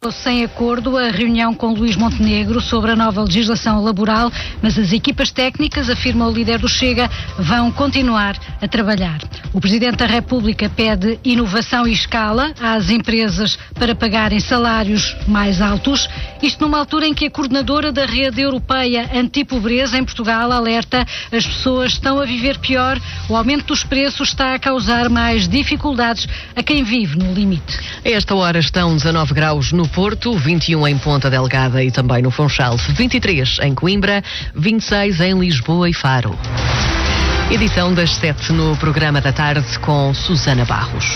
Sem acordo a reunião com Luís Montenegro sobre a nova legislação laboral, mas as equipas técnicas, afirma o líder do Chega, vão continuar a trabalhar. O Presidente da República pede inovação e escala às empresas para pagarem salários mais altos. Isto numa altura em que a coordenadora da Rede Europeia Antipobreza em Portugal alerta: as pessoas estão a viver pior, o aumento dos preços está a causar mais dificuldades a quem vive no limite. A esta hora estão 19 graus no Porto, 21 em Ponta Delgada e também no Funchal, 23 em Coimbra, 26 em Lisboa e Faro. Edição das 7 no programa da tarde com Susana Barros.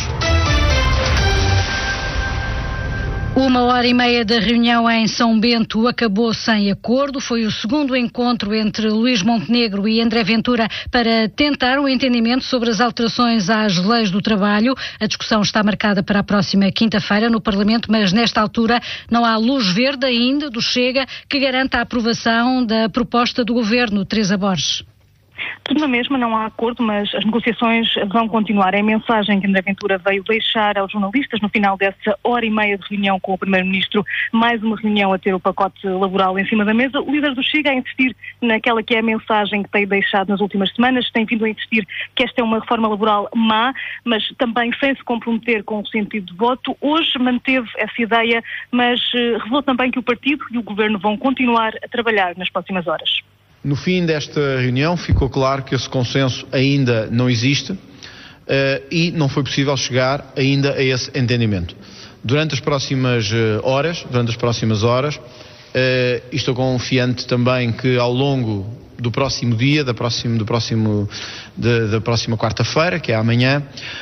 1h30 da reunião em São Bento acabou sem acordo. Foi o segundo encontro entre Luís Montenegro e André Ventura para tentar um entendimento sobre as alterações às leis do trabalho. A discussão está marcada para a próxima quinta-feira no Parlamento, mas nesta altura não há luz verde ainda do Chega que garanta a aprovação da proposta do Governo. Teresa Borges. Tudo na mesma, não há acordo, mas as negociações vão continuar. É a mensagem que André Ventura veio deixar aos jornalistas no final dessa 1h30 de reunião com o Primeiro-Ministro. Mais uma reunião a ter o pacote laboral em cima da mesa. O líder do Chega a insistir naquela que é a mensagem que tem deixado nas últimas semanas. Tem vindo a insistir que esta é uma reforma laboral má, mas também sem se comprometer com o sentido de voto. Hoje manteve essa ideia, mas revelou também que o partido e o Governo vão continuar a trabalhar nas próximas horas. No fim desta reunião ficou claro que esse consenso ainda não existe e não foi possível chegar ainda a esse entendimento. Durante as próximas horas, e estou confiante também que ao longo do próximo dia, da próxima quarta-feira, que é amanhã,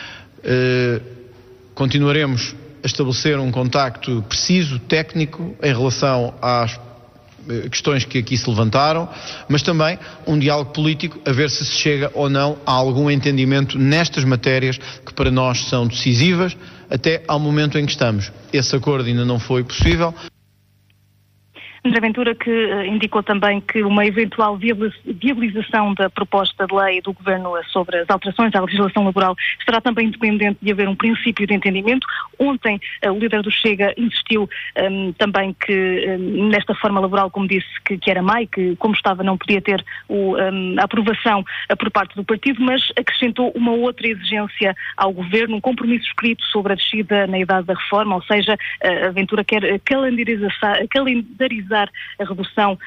continuaremos a estabelecer um contacto preciso, técnico, em relação às questões que aqui se levantaram, mas também um diálogo político a ver se chega ou não a algum entendimento nestas matérias que para nós são decisivas até ao momento em que estamos. Esse acordo ainda não foi possível. André Ventura que indicou também que uma eventual viabilização da proposta de lei do Governo sobre as alterações à legislação laboral estará também independente de haver um princípio de entendimento. Ontem o líder do Chega insistiu também que nesta reforma laboral, como disse, que era má e que, como estava, não podia ter a aprovação por parte do partido, mas acrescentou uma outra exigência ao Governo, um compromisso escrito sobre a descida na idade da reforma, ou seja, a Ventura quer calendarizar a redução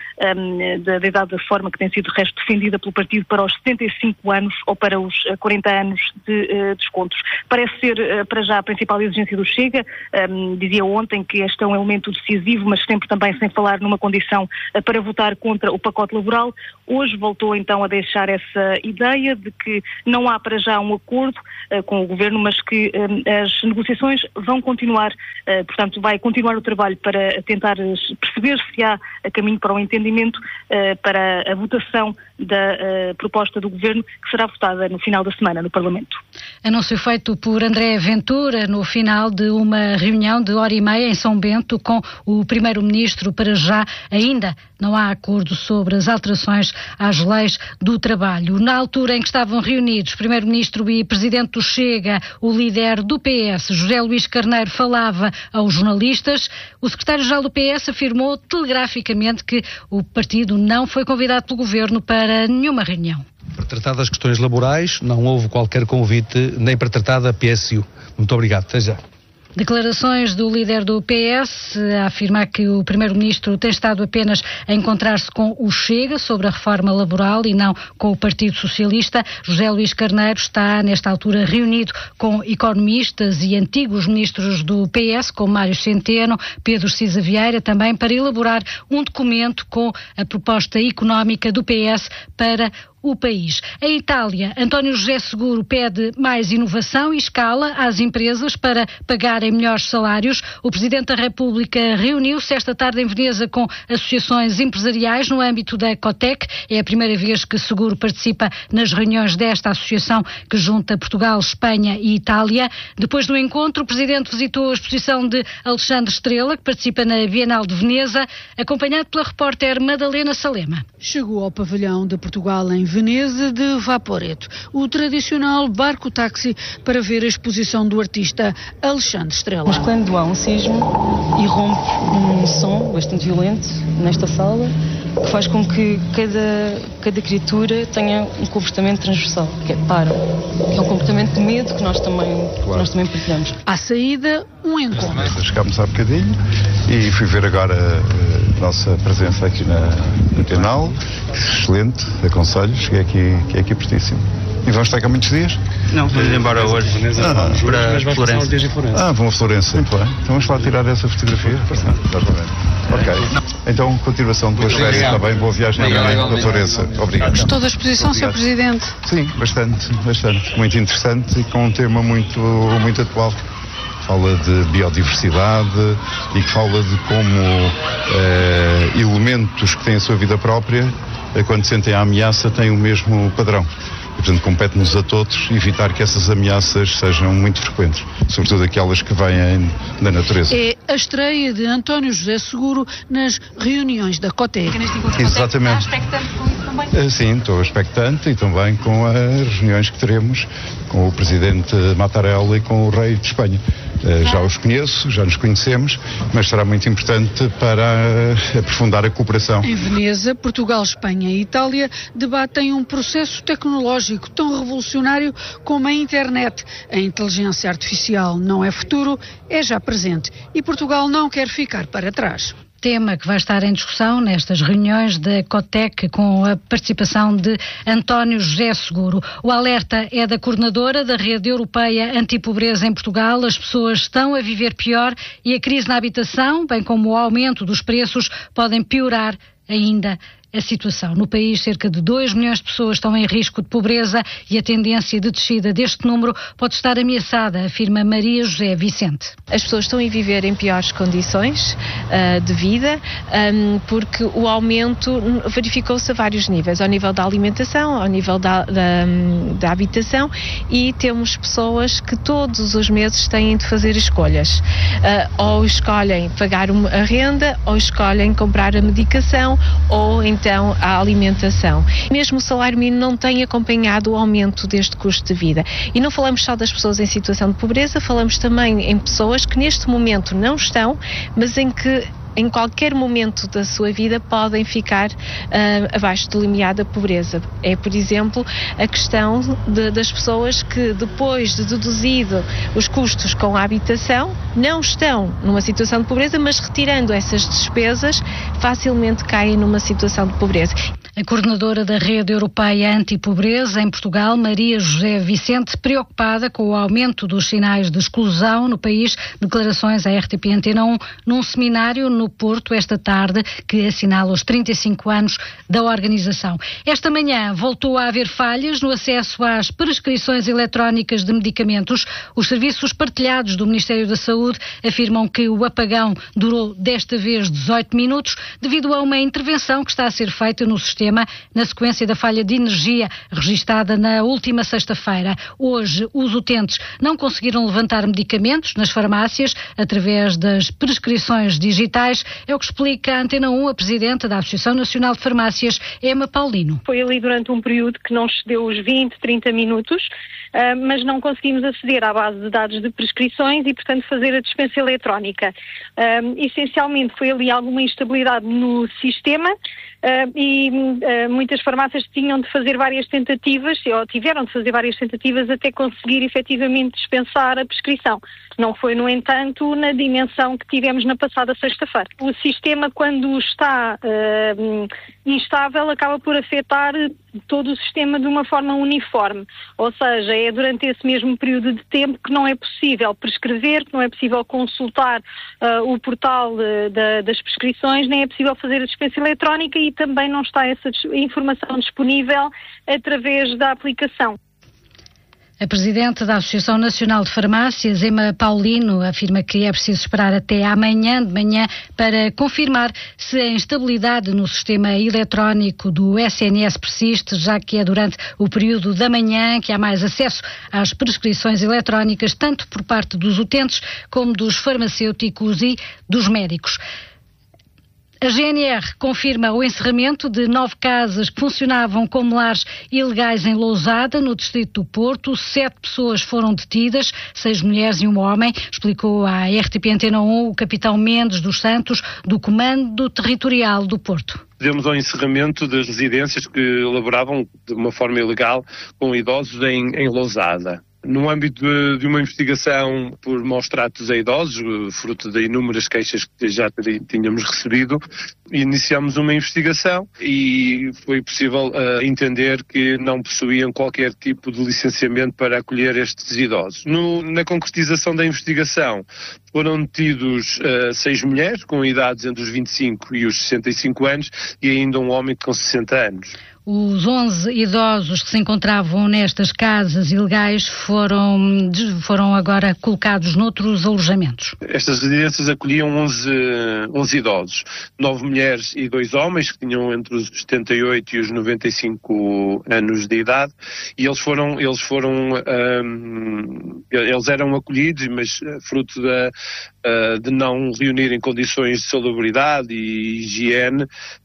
da idade da reforma que tem sido de resto defendida pelo partido para os 75 anos ou para os 40 anos de descontos. Parece ser para já a principal exigência do Chega. Dizia ontem que este é um elemento decisivo, mas sempre também sem falar numa condição para votar contra o pacote laboral. Hoje voltou então a deixar essa ideia de que não há para já um acordo com o Governo, mas que as negociações vão continuar, portanto vai continuar o trabalho para tentar perceber se há caminho para um entendimento para a votação da proposta do Governo, que será votada no final da semana no Parlamento. Anúncio feito por André Ventura no final de uma reunião de 1h30 em São Bento com o Primeiro-Ministro. Para já ainda não há acordo sobre as alterações às leis do trabalho. Na altura em que estavam reunidos Primeiro-Ministro e Presidente do Chega, o líder do PS, José Luís Carneiro, falava aos jornalistas. O secretário-geral do PS afirmou telegraficamente que o partido não foi convidado pelo Governo para nenhuma reunião. Para tratar das questões laborais, não houve qualquer convite, nem para tratar da PSU. Muito obrigado. Até já. Declarações do líder do PS a afirmar que o Primeiro-Ministro tem estado apenas a encontrar-se com o Chega sobre a reforma laboral e não com o Partido Socialista. José Luís Carneiro está, nesta altura, reunido com economistas e antigos ministros do PS, como Mário Centeno, Pedro Cisa Vieira, também para elaborar um documento com a proposta económica do PS para o país. Em Itália, António José Seguro pede mais inovação e escala às empresas para pagarem melhores salários. O Presidente da República reuniu-se esta tarde em Veneza com associações empresariais no âmbito da COTEC. É a primeira vez que Seguro participa nas reuniões desta associação que junta Portugal, Espanha e Itália. Depois do encontro, o Presidente visitou a exposição de Alexandre Estrela, que participa na Bienal de Veneza, acompanhado pela repórter Madalena Salema. Chegou ao pavilhão de Portugal em Veneza de Vaporetto, o tradicional barco-táxi para ver a exposição do artista Alexandre Estrela. Mas quando há um sismo, irrompe um som bastante violento nesta sala, que faz com que cada criatura tenha um comportamento transversal, que é param. É um comportamento de medo que nós também partilhamos. À saída, um encontro. Chegámos há bocadinho e fui ver agora a nossa presença aqui na Bienal. Excelente, aconselho, cheguei aqui pertíssimo. E vamos estar cá muitos dias? Não, vamos embora hoje para Florença. Vão a Florença, muito bem. Então vamos lá tirar essa fotografia. Ok. Então, continuação de boas férias, está bem? Boa viagem a Florença. Obrigado. Gostou da exposição, Sr. Presidente? Sim, bastante. Muito interessante e com um tema muito atual. Fala de biodiversidade e que fala de como elementos que têm a sua vida própria, quando sentem a ameaça, têm o mesmo padrão. E, portanto, compete-nos a todos evitar que essas ameaças sejam muito frequentes, sobretudo aquelas que vêm da natureza. É a estreia de António José Seguro nas reuniões da COTEC. Exatamente. Está expectante com isso também? Sim, estou expectante e também com as reuniões que teremos com o Presidente Mattarella e com o Rei de Espanha. Já os conheço, já nos conhecemos, mas será muito importante para aprofundar a cooperação. Em Veneza, Portugal, Espanha e Itália debatem um processo tecnológico tão revolucionário como a internet. A inteligência artificial não é futuro, é já presente. E Portugal não quer ficar para trás. Tema que vai estar em discussão nestas reuniões da COTEC com a participação de António José Seguro. O alerta é da coordenadora da Rede Europeia Antipobreza em Portugal. As pessoas estão a viver pior e a crise na habitação, bem como o aumento dos preços, podem piorar ainda a situação. No país, cerca de 2 milhões de pessoas estão em risco de pobreza e a tendência de descida deste número pode estar ameaçada, afirma Maria José Vicente. As pessoas estão a viver em piores condições de vida, porque o aumento verificou-se a vários níveis, ao nível da alimentação, ao nível da habitação, e temos pessoas que todos os meses têm de fazer escolhas. Ou escolhem pagar a renda, ou escolhem comprar a medicação, ou então a alimentação. Mesmo o salário mínimo não tem acompanhado o aumento deste custo de vida. E não falamos só das pessoas em situação de pobreza, falamos também em pessoas que neste momento não estão, mas em que em qualquer momento da sua vida podem ficar abaixo do limiar da pobreza. É, por exemplo, a questão das pessoas que, depois de deduzido os custos com a habitação, não estão numa situação de pobreza, mas retirando essas despesas, facilmente caem numa situação de pobreza. A coordenadora da Rede Europeia Antipobreza em Portugal, Maria José Vicente, preocupada com o aumento dos sinais de exclusão no país, declarações à RTP Antena 1 num seminário no Porto esta tarde que assinala os 35 anos da organização. Esta manhã voltou a haver falhas no acesso às prescrições eletrónicas de medicamentos. Os serviços partilhados do Ministério da Saúde afirmam que o apagão durou desta vez 18 minutos devido a uma intervenção que está a ser feita no sistema na sequência da falha de energia registada na última sexta-feira. Hoje, os utentes não conseguiram levantar medicamentos nas farmácias através das prescrições digitais. É o que explica a Antena 1 a Presidente da Associação Nacional de Farmácias, Emma Paulino. Foi ali durante um período que não excedeu os 20, 30 minutos, mas não conseguimos aceder à base de dados de prescrições e, portanto, fazer a dispensa eletrónica. Essencialmente foi ali alguma instabilidade no sistema e muitas farmácias tinham de fazer várias tentativas, ou tiveram de fazer várias tentativas até conseguir efetivamente dispensar a prescrição. Não foi, no entanto, na dimensão que tivemos na passada sexta-feira. O sistema, quando está instável, acaba por afetar todo o sistema de uma forma uniforme. Ou seja, é durante esse mesmo período de tempo que não é possível prescrever, que não é possível consultar o portal das prescrições, nem é possível fazer a dispensa eletrónica e também não está essa informação disponível através da aplicação. A Presidente da Associação Nacional de Farmácias, Emma Paulino, afirma que é preciso esperar até amanhã de manhã para confirmar se a instabilidade no sistema eletrónico do SNS persiste, já que é durante o período da manhã que há mais acesso às prescrições eletrónicas, tanto por parte dos utentes como dos farmacêuticos e dos médicos. A GNR confirma o encerramento de 9 casas que funcionavam como lares ilegais em Lousada, no distrito do Porto. 7 pessoas foram detidas, 6 mulheres e um homem, explicou à RTP Antena 1 o capitão Mendes dos Santos, do Comando Territorial do Porto. Demos ao encerramento das residências que laboravam de uma forma ilegal com idosos em Lousada. No âmbito de uma investigação por maus tratos a idosos, fruto de inúmeras queixas que já tínhamos recebido, iniciamos uma investigação e foi possível entender que não possuíam qualquer tipo de licenciamento para acolher estes idosos. Na concretização da investigação foram detidos 6 mulheres com idades entre os 25 e os 65 anos e ainda um homem com 60 anos. Os 11 idosos que se encontravam nestas casas ilegais foram agora colocados noutros alojamentos. Estas residências acolhiam 11 idosos, 9 mulheres e 2 homens que tinham entre os 78 e os 95 anos de idade, e eles eram acolhidos, mas fruto de não reunirem condições de salubridade e higiene,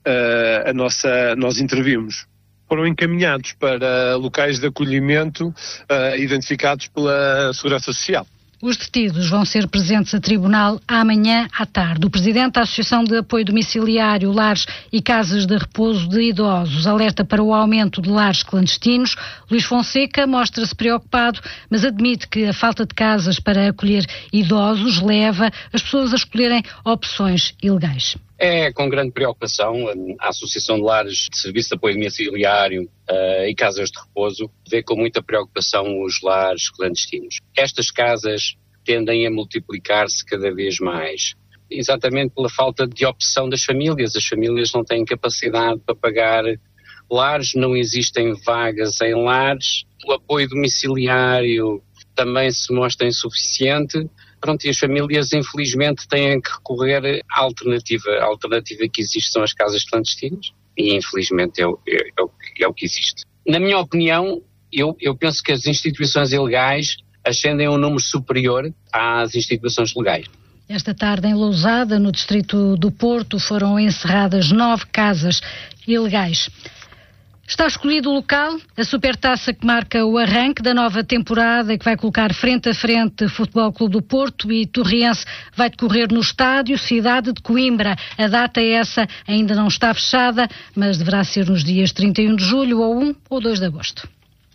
nós intervimos. Foram encaminhados para locais de acolhimento identificados pela Segurança Social. Os detidos vão ser presentes a tribunal amanhã à tarde. O presidente da Associação de Apoio Domiciliário, Lares e Casas de Repouso de Idosos alerta para o aumento de lares clandestinos. Luís Fonseca mostra-se preocupado, mas admite que a falta de casas para acolher idosos leva as pessoas a escolherem opções ilegais. É com grande preocupação a Associação de Lares de Serviço de Apoio Domiciliário e Casas de Repouso vê com muita preocupação os lares clandestinos. Estas casas tendem a multiplicar-se cada vez mais, exatamente pela falta de opção das famílias. As famílias não têm capacidade para pagar lares, não existem vagas em lares, o apoio domiciliário também se mostra insuficiente. E as famílias, infelizmente, têm que recorrer à alternativa. A alternativa que existe são as casas clandestinas e, infelizmente, é o que existe. Na minha opinião, eu penso que as instituições ilegais ascendem a um número superior às instituições legais. Esta tarde, em Lousada, no distrito do Porto, foram encerradas 9 casas ilegais. Está escolhido o local, a supertaça que marca o arranque da nova temporada e que vai colocar frente a frente Futebol Clube do Porto e Torriense vai decorrer no estádio Cidade de Coimbra. A data essa ainda não está fechada, mas deverá ser nos dias 31 de julho ou 1 ou 2 de agosto.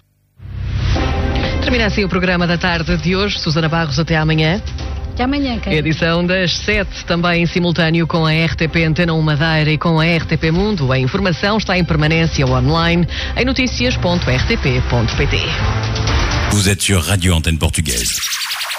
Termina assim o programa da tarde de hoje. Susana Barros, até amanhã. Até amanhã, Karen. Edição das 7, também em simultâneo com a RTP Antena 1 Madeira e com a RTP Mundo. A informação está em permanência online em noticias.rtp.pt. Vous êtes sur Radio Antenne Portugaise.